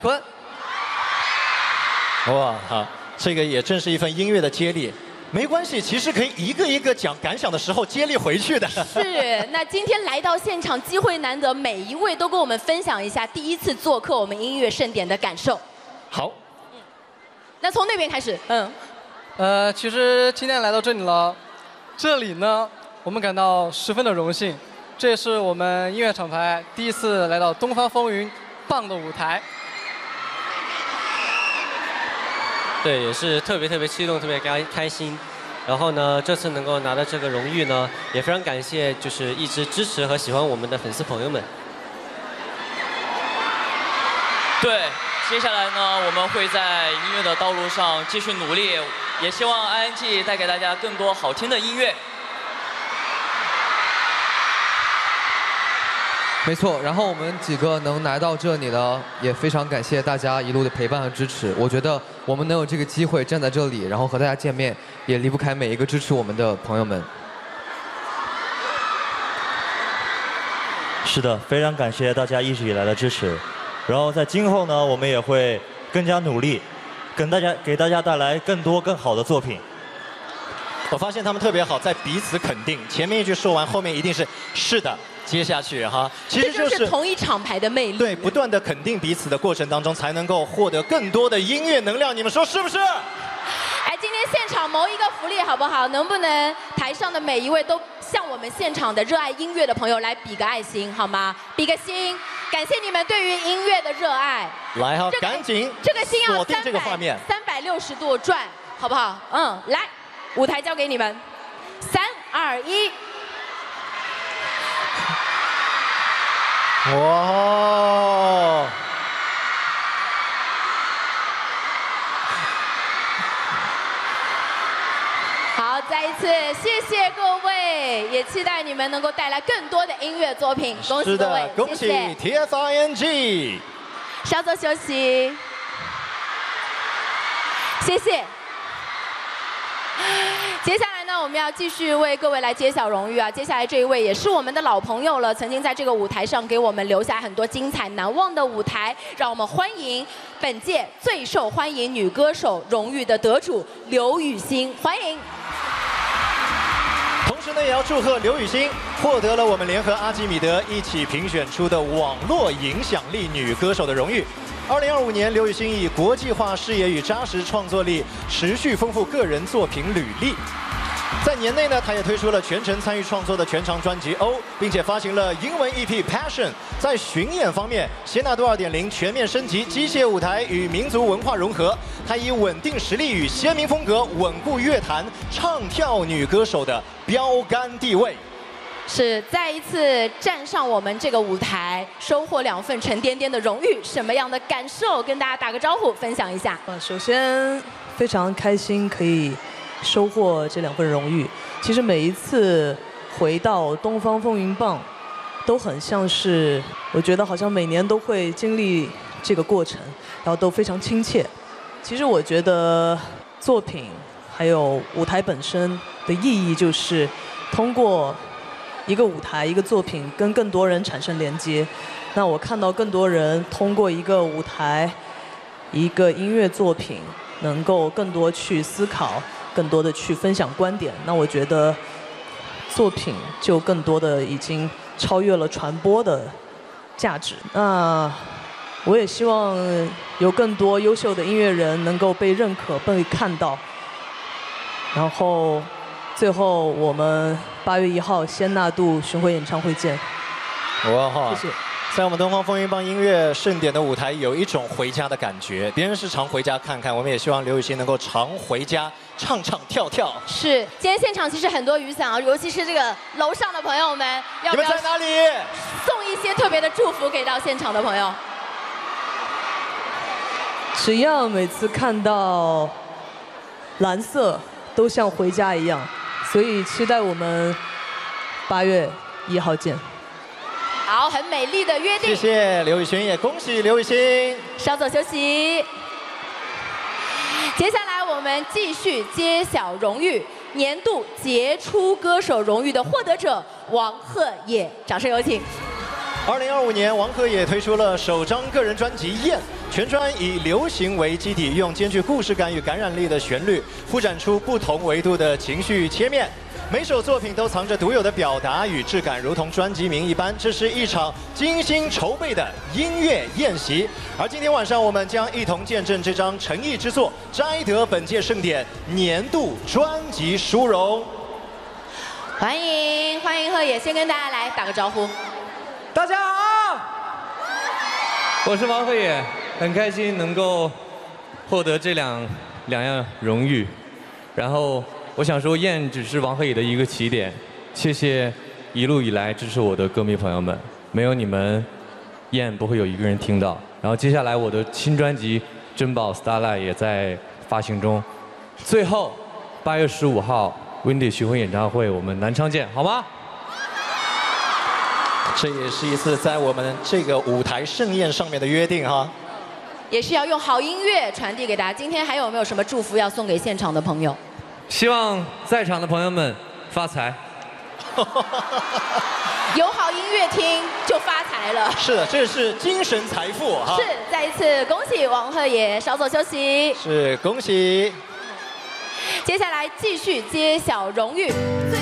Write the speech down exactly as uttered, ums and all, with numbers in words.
坤。 哇，好，这个也正是一份音乐的接力。没关系，其实可以一个一个讲感想的时候接力回去的。 是，那今天来到现场，机会难得，每一位都跟我们分享一下第一次做客我们音乐盛典的感受。 好， 嗯，那从那边开始，嗯， 呃，其实今天来到这里了，这里呢，我们感到十分的荣幸，这也是我们音乐厂牌第一次来到东方风云棒的舞台。 对，也是特别特别激动，特别开开心。然后呢，这次能够拿到这个荣誉呢，也非常感谢就是一直支持和喜欢我们的粉丝朋友们。 对，接下来呢，我们会在音乐的道路上继续努力，也希望 I N G 带给大家更多好听的音乐。 没错，然后我们几个能来到这里呢，也非常感谢大家一路的陪伴和支持。我觉得我们能有这个机会站在这里，然后和大家见面，也离不开每一个支持我们的朋友们。 是的，非常感谢大家一直以来的支持。然后在今后呢，我们也会更加努力，跟大家给大家带来更多更好的作品。 我发现他们特别好，在彼此肯定。前面一句说完，后面一定是是的，接下去哈，其实就是同一厂牌的魅力。 对，不断的肯定彼此的过程当中，才能够获得更多的音乐能量。你们说是不是？ 哎，今天现场谋一个福利好不好？能不能台上的每一位都向我们现场的热爱音乐的朋友来比个爱心好吗？比个心，感谢你们对于音乐的热爱。 来哈，赶紧这个心要锁定这个画面， 三百六十度转，好不好？嗯，来。 舞台交给你们，三二一。 哇！ 好，再一次谢谢各位，也期待你们能够带来更多的音乐作品。恭喜各位， 恭喜 T S I N G。 稍作休息，谢谢。 接下来呢，我们要继续为各位来揭晓荣誉啊！接下来这一位也是我们的老朋友了，曾经在这个舞台上给我们留下很多精彩难忘的舞台。让我们欢迎本届最受欢迎女歌手荣誉的得主刘雨昕，欢迎！ 同时呢，也要祝贺刘雨昕获得了我们联合阿基米德一起评选出的网络影响力女歌手的荣誉。 二零二五年，刘雨昕以国际化视野与扎实创作力，持续丰富个人作品履历。在年内呢，她也推出了全程参与创作的全长专辑《O》，并且发行了英文 E P《Passion》。在巡演方面，谢纳杜二点零全面升级，机械舞台与民族文化融合。她以稳定实力与鲜明风格，稳固乐坛唱跳女歌手的标杆地位。 是再一次站上我们这个舞台，收获两份沉甸甸的荣誉，什么样的感受？跟大家打个招呼，分享一下。 呃，首先非常开心可以收获这两份荣誉。其实每一次回到东方风云棒，都很像是，我觉得好像每年都会经历这个过程，然后都非常亲切。其实我觉得作品还有舞台本身的意义，就是通过 一个舞台，一个作品跟更多人产生连接。那我看到更多人通过一个舞台、一个音乐作品，能够更多去思考，更多的去分享观点。那我觉得作品就更多的已经超越了传播的价值。那我也希望有更多优秀的音乐人能够被认可、被看到。然后 最后，我们八月一号仙纳度巡回演唱会见。 哇哈！ 谢谢。 在我们东方风云棒音乐盛典的舞台，有一种回家的感觉。别人是常回家看看，我们也希望刘雨昕能够常回家唱唱跳跳。 是，今天现场其实很多雨伞啊，尤其是这个楼上的朋友们，要不要你们在哪里？ 送一些特别的祝福给到现场的朋友？ 只要每次看到蓝色，都像回家一样。 所以期待我们八月一号见。 好，很美丽的约定。 谢谢刘雨昕，也恭喜刘雨昕。 稍作休息。接下来我们继续揭晓荣誉，年度杰出歌手荣誉的获得者王鹤野，掌声有请。 二零二五年，王鹤也推出了首张个人专辑《艳》，全专以流行为基底，用兼具故事感与感染力的旋律，铺展出不同维度的情绪切面。每首作品都藏着独有的表达与质感，如同专辑名一般。这是一场精心筹备的音乐宴席。而今天晚上，我们将一同见证这张诚意之作，摘得本届盛典年度专辑殊荣。 欢迎欢迎鹤也，先跟大家来打个招呼。 大家好，我是王鹤也，很开心能够获得这两两样荣誉。然后我想说，燕只是王鹤也的一个起点。谢谢一路以来支持我的歌迷朋友们，没有你们，燕不会有一个人听到。然后接下来我的新专辑《珍宝 Starlight》也在发行中。最后，八月十五号 Windy 巡回演唱会，我们南昌见，好吗？ 这也是一次在我们这个舞台盛宴上面的约定哈， 也是要用好音乐传递给大家。今天还有没有什么祝福要送给现场的朋友？ 希望在场的朋友们发财。 有好音乐听就发财了。 是的，这是精神财富哈。 是，再一次恭喜王鹤也，稍作休息。 是，恭喜。 接下来继续揭晓荣誉。最